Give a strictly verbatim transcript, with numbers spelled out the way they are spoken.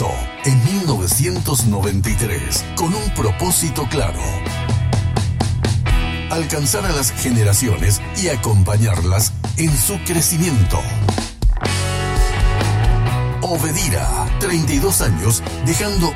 comenzó en mil novecientos noventa y tres con un propósito claro: alcanzar a las generaciones y acompañarlas en su crecimiento. Obedira, treinta y dos años dejando